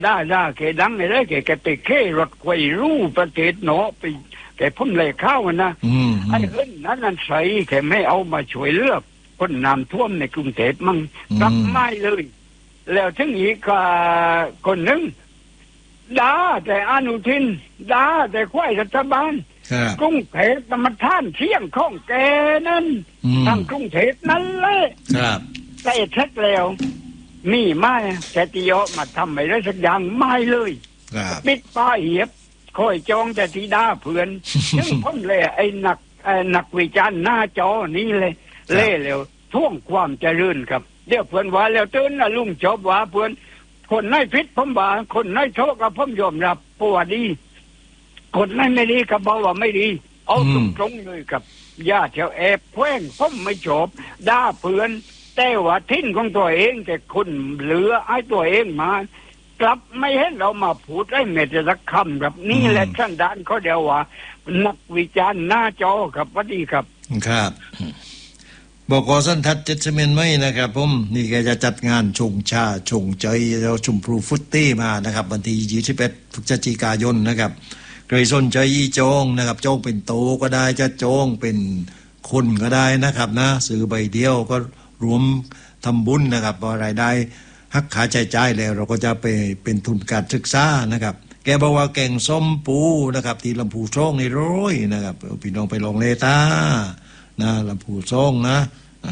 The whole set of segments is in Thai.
ได้แกดังเลยแกไปเค่รถไฟรู้ประเทศเนาะไปแกพุ่มเลยเข้านะไอ้เอิ้นนั้นใส่แกไม่เอามาช่วยเลือกคนน้ำท่วมในกรุงเทพมั่งกลับไม่เลยแล้วถึงอีกคนหนึ่งด่าแต่อนุทินด่าแต่ควายรัฐบาลกรุงเทพมันท่านเที่ยงของแกนั่นทั้งกรุงเทพนั่นเลยแต่เช็คแล้วมีไม่แกติโยมาทำอะไรสักอย่างไม่เลยปิดป้ายเหียบคอยจองแต่ทีด่าเพื่อนซึ่งพ้นเลยไอ้นักวิจารณ์หน้าจอนี้เลยเล่แล้วท่วงความเจริญครับเดี๋ยวเพื่อนว่าแล้วตื่นนะลุงจบว่าเพื่อนคนไหนผิดผมว่าคนไหนโชคกับผมยอมรับปวดดีคนไหนไม่ดีก็บอกว่าไม่ดีเอาตรงๆเลยครับอย่าเที่ยวแอบแขว้งผมไม่จบด่าเพื่อนแต่ว่าทิ้นของตัวเองแต่คนเหลือไอ้ตัวเองมากลับไม่เห็นเรามาพูดได้แม้แต่สักคำครับนี่แหละท่านด้านเขาเดียวว่านักวิจารณ์หน้าจอครับสวัสดีครับครับบอกอสันทัด70 ไม่นะครับผมนี่แกจะจัดงานชงชาชงใจเราชุมพลูฟุตตี้มานะครับวันที่21พฤศจิกายนนะครับใครสนใจโจงนะครับโจงเป็นโตก็ได้จะโจงเป็นคนก็ได้นะครับนะซื้อใบเดียวก็รวมทำบุญนะครับพอรายได้หักขาใช้จ่ายแล้วเราก็จะไปเป็นทุนการศึกษานะครับแกบอกว่าแกงส้มปูนะครับที่ลำพูช่องในร้อยนะครับพี่น้องไปลองเลต้านะลำพูช่องนะ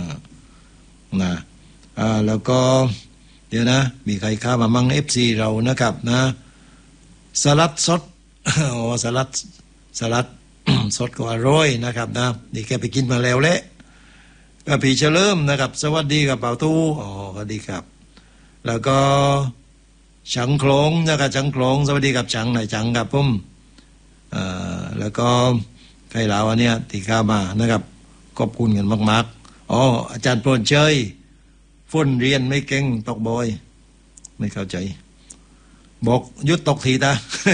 แล้วก็เดี๋ยวนะมีใครเข้ามามั่ง FC เรานะครับนะสลัดสดสลัดสดก็อร่อยนะครับนะนี่แกไปกินมาแล้วแหละก็พี่เฉลิมนะครับสวัสดีกับเป่าตู้สวัสดีครับแล้วก็ฉังโขลงนะครับฉังโขลงสวัสดีกับฉังไหนฉังครับผมแล้วก็ใครเหล่าอันเนี้ยที่เข้ามานะครับขอบคุณกันมากๆอาจารย์โปรดเชยฝนเรียนไม่เก่งตกบ่อยไม่เข้าใจบอกยุดตกทีตา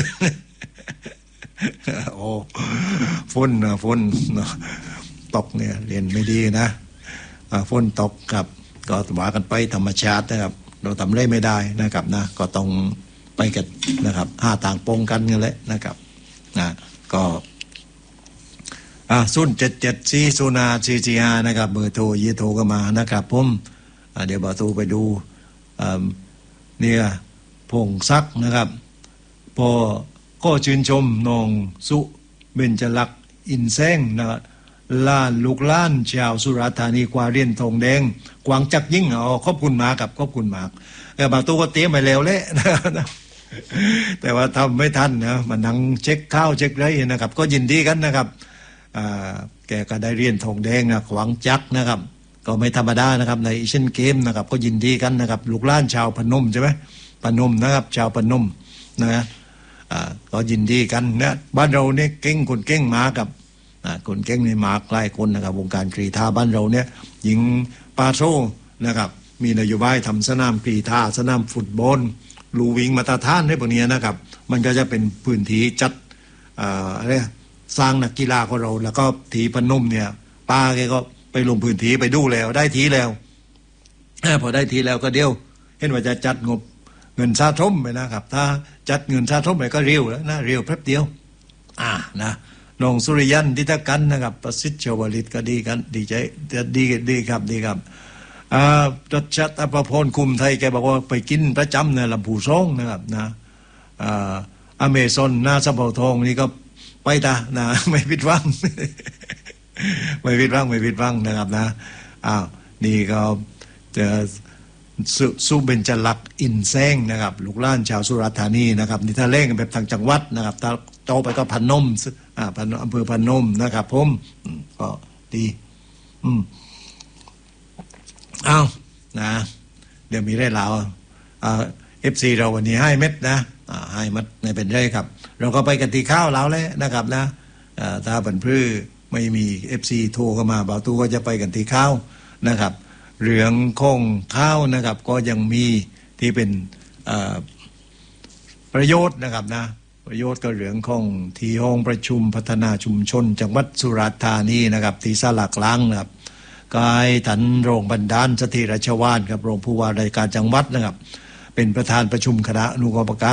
ฝนตกเนี่ยเรียนไม่ดีนะฝนตกครับก็ว่ากันไปธรรมชาตินะครับเราทำเล่ไม่ได้นะครับนะก็ต้องไปกันนะครับต่างปงกันกันเลยนะครับนะก็0774044นะครับเบอร์โทรยีโทรก็มานะครับผมเดี๋ยวบอตูไปดูเนี่ยพงซักนะครับพอก็ชื่นชมน้องสุเบญจลักษณ์อินแซงนะครับล้านลูกล้านชาวสุราษฎร์ธานีกว่าเหรียญทองแดงกวางจักยิ่งขอบคุณมากครับขอบคุณมากบางตัวก็เตรียมไปแล้วแหละแต่ว่าทำไม่ทันนะมันนั่งเช็คข้าวเช็คไรนะครับก็ยินดีกันนะครับแกก็ได้เหรียญทองแดงนะกวางจักนะครับก็ไม่ธรรมดานะครับในเอเชียนเกมนะครับก็ยินดีกันนะครับลูกล้านชาวพนมใช่ไหมพนมนะครับชาวพนมนะก็ยินดีกันนะบ้านเราเนี่ยเก่งคนเก่งมากับคนเก่งในมาใกล้คนนะครับวงการกรีฑาบ้านเราเนี่ยหญิงปาโซนะครับมีนโยบายทำสนามกรีฑาสนามฟุตบอลลูวิงมาตรฐานได้พวกนี้นะครับมันก็จะเป็นพื้นที่จัดอะไรสร้างนักกีฬาของเราแล้วก็ทีพนมเนี่ยป้าแกก็ไปลงพื้นที่ไปดูแล้วได้ทีแล้วพอได้ทีแล้วก็เดียวเห็นว่าจะจัดงบเงินสะสมไปนะครับถ้าจัดเงินสะสมไปก็เร็วแล้วนะเร็วแป๊บเดียวนะน้องสุริยันทิตกันนะครับประสิทธิ์ชวลิตก็ดีกันดีใจดีครับรัชตประพรคุมไทยแกบอกว่าไปกินประจำในลำพูซ่งนะครับนะอเมซอนหน้าสะเปาทองนี่ก็ไปนะไม่ผิดหวังไม่ผิดหวังนะครับนะนี่ก็จะสุเบญจลักษณ์อินแซงนะครับลูกหลานชาวสุราษฎร์ธานีนะครับนี่ถ้าเล่นแบบทางจังหวัดนะครับถ้าโตไปก็พนมอำเภอพนมนะครับผมก็ดีนะเดี๋ยวมีได้แล้วFC เราวันนี้ให้เม็ดนะให้มัดในเป็นไรครับเราก็ไปกันที่ข้าวแล้วเลยนะครับนะถ้าเป็นพื้ไม่มี FC โทรเข้ามาบ่าวตู้ก็จะไปกันที่ข้าวนะครับเรื่องของข้าวนะครับก็ยังมีที่เป็นประโยชน์นะครับนะประโยชน์ก็เรื่องของที่ห้องประชุมพัฒนาชุมชนจังหวัดสุราษฎร์ธานีนะครับที่ศาลากลางนะครับก็ให้ท่านรองบรรดาลสถิรชวาลครับรองผู้ว่าราชการจังหวัดนะครับเป็นประธานประชุมคณะอนุกรรมการ